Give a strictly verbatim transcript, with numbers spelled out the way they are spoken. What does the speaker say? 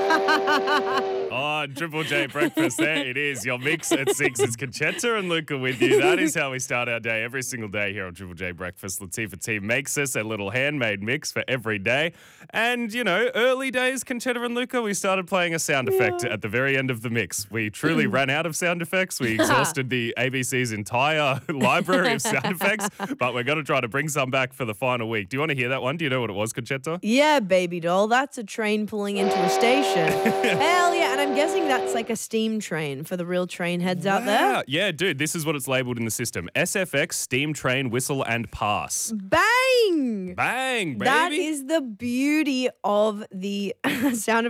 Oh, Triple J breakfast. There it is. Your mix at six. It's Conchetta and Luca with you. That is how we start our day every single day here on Triple J Breakfast. Latifah T makes us a little handmade mix for every day. And, you know, early days, Conchetta and Luca, we started playing a sound effect Yeah. at the very end of the mix. We truly ran out of sound effects. We exhausted the A B C's entire library of sound effects, but we're going to try to bring some back for the final week. Do you want to hear that one? Do you know what it was, Conchetta? Yeah, baby doll. That's a train pulling into a station. Hell yeah. And I'm guessing that's like a steam train for the real train heads out there. Wow. Yeah, dude, this is what it's labelled in the system. S F X, steam train, whistle and pass. Bang! Bang, baby. That is the beauty of the sound